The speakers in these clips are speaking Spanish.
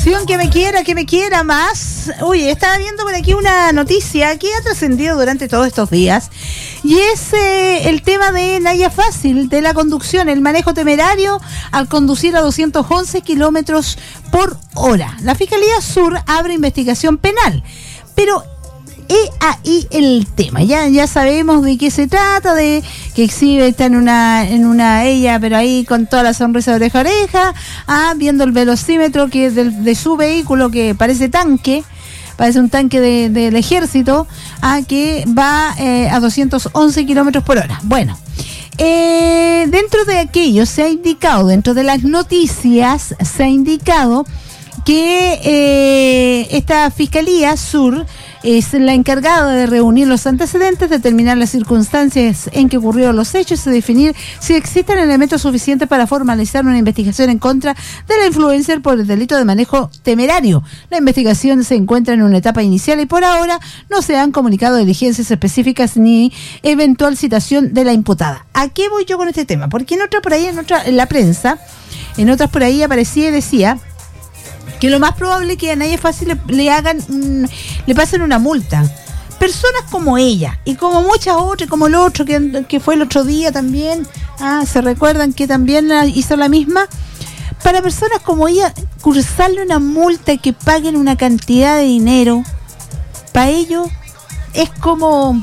atención, que me quiera más. Oye, estaba viendo por aquí una noticia que ha trascendido durante todos estos días y es el tema de Naya Fácil, de la conducción, el manejo temerario al conducir a 211 kilómetros por hora. La Fiscalía Sur abre investigación penal, pero ahí el tema, ya sabemos de qué se trata, de que exhibe, está en una ella, pero ahí con toda la sonrisa de oreja a oreja, viendo el velocímetro que de su vehículo, que parece un tanque del ejército, que va a 211 kilómetros por hora. Bueno, dentro de aquello se ha indicado, dentro de las noticias se ha indicado que esta Fiscalía Sur es la encargada de reunir los antecedentes, determinar las circunstancias en que ocurrieron los hechos y definir si existen elementos suficientes para formalizar una investigación en contra de la influencer por el delito de manejo temerario. La investigación se encuentra en una etapa inicial y por ahora no se han comunicado diligencias específicas ni eventual citación de la imputada. ¿A qué voy yo con este tema? Porque en la prensa, en otras por ahí aparecía y decía que lo más probable es que a Naya Fácil le pasen una multa. Personas como ella y como muchas otras, como el otro que fue el otro día también, se recuerdan que también hizo la misma. Para personas como ella, cursarle una multa y que paguen una cantidad de dinero, para ellos es como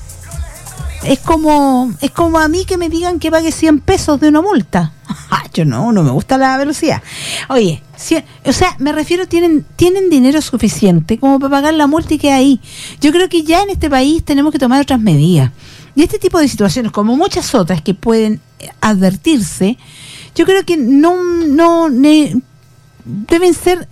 a mí que me digan que pague 100 pesos de una multa. Yo no me gusta la velocidad. Oye, me refiero, tienen dinero suficiente como para pagar la multa y que ahí. Yo creo que ya en este país tenemos que tomar otras medidas. Y este tipo de situaciones, como muchas otras que pueden advertirse, yo creo que deben ser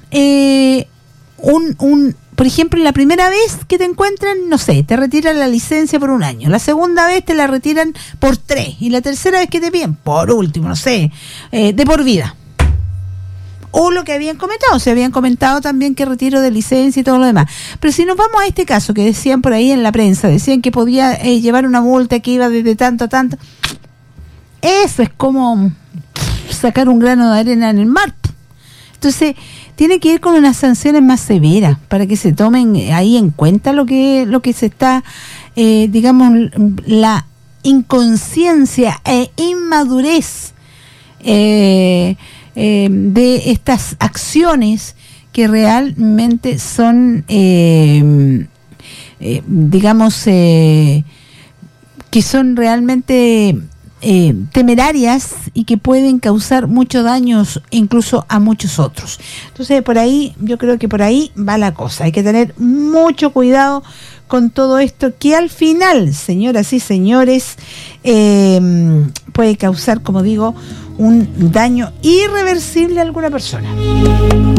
por ejemplo, la primera vez que te encuentran, no sé, te retiran la licencia por 1 año. La segunda vez te la retiran por 3. Y la tercera vez que te piden, por último, no sé, de por vida. O lo que habían comentado. Se habían comentado también que retiro de licencia y todo lo demás. Pero si nos vamos a este caso que decían por ahí en la prensa, decían que podía llevar una multa que iba desde tanto a tanto. Eso es como sacar un grano de arena en el mar. Entonces, tiene que ir con unas sanciones más severas para que se tomen ahí en cuenta lo que se está, la inconsciencia e inmadurez de estas acciones que realmente son, que son realmente temerarias y que pueden causar muchos daños incluso a muchos otros. Entonces yo creo que por ahí va la cosa. Hay que tener mucho cuidado con todo esto que al final, señoras y señores, puede causar, como digo, un daño irreversible a alguna persona.